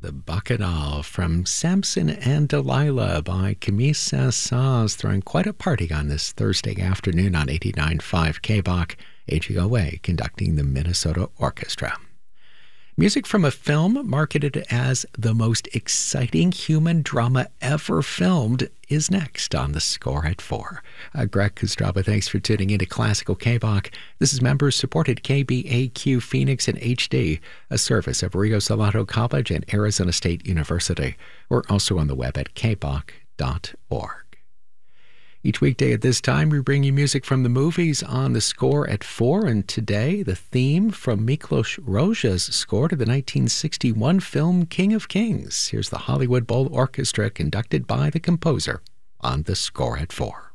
The Bacchanal from Samson and Delilah by Camille Saint-Saëns, throwing quite a party on this Thursday afternoon on 89.5 KBOC, AGOA conducting the Minnesota Orchestra. Music from a film marketed as the most exciting human drama ever filmed is next on The Score at 4. Greg Kostraba, thanks for tuning into Classical KBOC. This is members-supported KBAQ Phoenix and HD, a service of Rio Salado College and Arizona State University. We're also on the web at kbok.org. Each weekday at this time, we bring you music from the movies on The Score at 4, and today, the theme from Miklos Rozsa's score to the 1961 film King of Kings. Here's the Hollywood Bowl Orchestra conducted by the composer on The Score at 4.